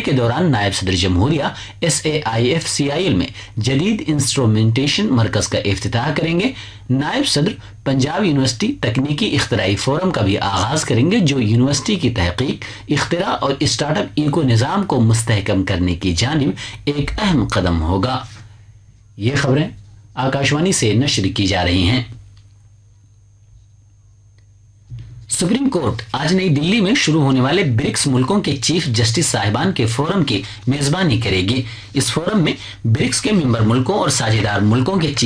के दौरान नायब सदर जमहूरिया SAIFCIL में जदीद इंस्ट्रूमेंटेशन मरकज का इफ्तिताह करेंगे। नायब सदर पंजाब यूनिवर्सिटी तकनीकी इख्तराई फोरम का भी आगाज करेंगे, जो यूनिवर्सिटी की तहकीक, इख्तरा और स्टार्टअप इको निज़ाम को मुस्तहकम करने की जानिब एक अहम कदम होगा। ये खबरें आकाशवाणी से नश्र की जा रही हैं। सुप्रीम कोर्ट आज नई दिल्ली में शुरू होने वाले ब्रिक्स मुल्कों के चीफ जस्टिस साहिबान के फोरम की मेजबानी करेगी। इस फोरम में ब्रिक्स के मेंबर मुल्कों और साझेदार मुल्कों के चीफ